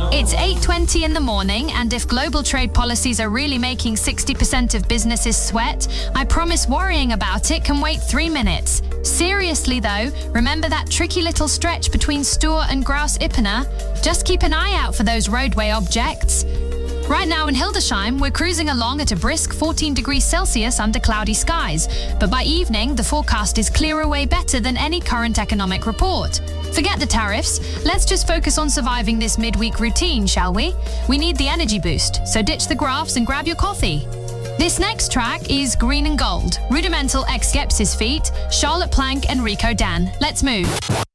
It's 8:20 in the morning, and if global trade policies are really making 60% of businesses sweat, I promise worrying about it can wait 3 minutes. Seriously though, remember that tricky little stretch between Stur and Groß-Ippener? Just keep an eye out for those roadway objects. Right now in Hildesheim, we're cruising along at a brisk 14 degrees Celsius under cloudy skies, but by evening, the forecast is clearer way better than any current economic report. Forget the tariffs, let's just focus on surviving this midweek routine, shall we? We need the energy boost, so ditch the graphs and grab your coffee. This next track is Green and Gold, Rudimental X Skepsis feat, Charlotte Plank and Rico Dan. Let's move.